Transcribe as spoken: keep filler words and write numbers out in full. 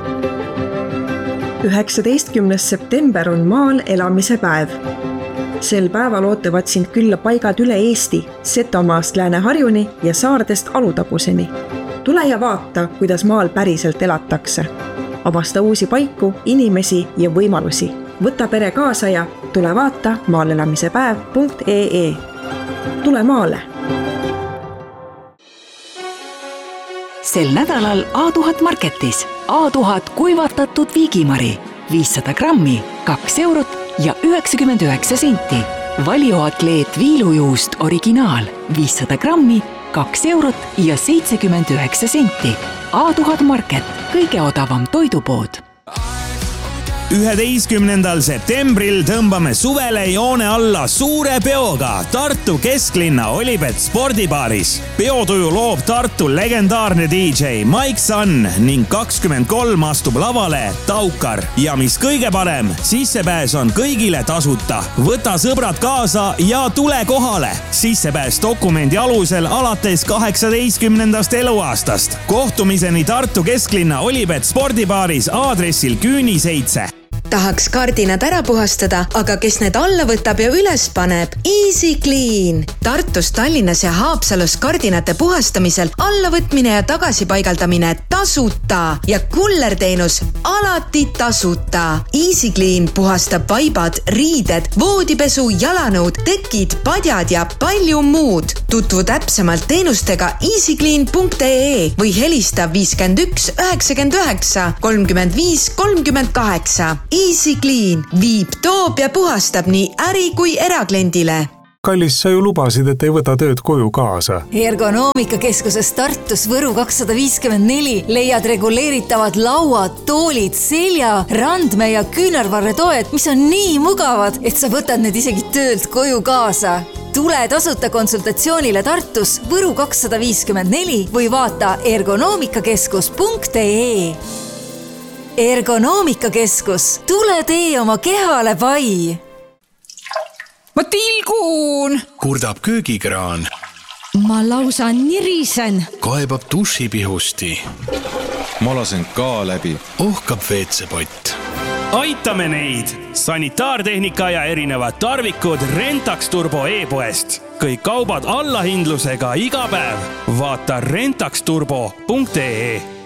üheksateistkümnes september on maal elamise päev. Sel päeval ootavad sind külla paigad üle Eesti, Setomaast Lääne-Harjuni ja saardest Alutaguseni. Tule ja vaata, kuidas maal päriselt elatakse. Avasta uusi paiku, inimesi ja võimalusi. Võta pere kaasa ja tule vaata maalelamisepäev punkt ee. Tule maale! Sel nädalal A tuhat Marketis A tuhat kuivatatud viigimari viissada grammi, kaks eurot ja üheksakümmend üheksa senti. Valioatleet viilujuust originaal viissada grammi, kaks eurot ja seitsekümmend üheksa senti. A tuhat Market, kõige odavam toidupood. üheteistkümnendal septembril tõmbame suvele joone alla suure peoga Tartu kesklinna Olibet spordibaaris. Peotuju loob Tartu legendaarne D J Mike Sun ning kakskümmend kolm astub lavale Taukar. Ja mis kõige parem, sissepääs on kõigile tasuta. Võta sõbrad kaasa ja tule kohale. Sissepääs dokumendi alusel alates kaheksateistkümnendast eluaastast. Kohtumiseni Tartu kesklinna Olibet spordibaaris aadressil Küüni seitse. Tahaks kardinad ära puhastada, aga kes need alla võtab ja üles paneb? Easy Clean! Tartus, Tallinnas ja Haapsalus kardinate puhastamisel allavõtmine ja tagasipaigaldamine tasuta ja kullerteenus alati tasuta. Easy Clean puhastab vaibad, riided, voodipesu, jalanõud, tekid, padjad ja palju muud. Tutvu täpsemalt teenustega easyclean punkt ee või helista viiskümmend üks üheksakümmend üheksa kolmkümmend viis kolmkümmend kaheksa. Easy Clean viib, toob ja puhastab nii äri kui erakliendile. Kallis, sa ju lubasid, et ei võta tööd koju kaasa. Ergonoomikakeskuses Tartus Võru kakssada viiskümmend neli leiad reguleeritavad lauad, toolid, selja, randme ja küünarvarretoed, mis on nii mugavad, et sa võtad need isegi töölt koju kaasa. Tule tasuta konsultatsioonile Tartus Võru kakssada viiskümmend neli või vaata ergonoomikakeskus punkt ee. Ergonoomikakeskus, tule tee oma kehale pai. Ma tilgun! Kurdab köögikraan. Ma lausa nirisen. Kaebab dušipihusti. Ma lasen ka läbi. Ohkab veetsepott. Aitame neid! Sanitaartehnika ja erinevad tarvikud Rentax Turbo e-poest. Kõik kaubad allahindlusega iga päev. Vaata rentax turbo punkt ee.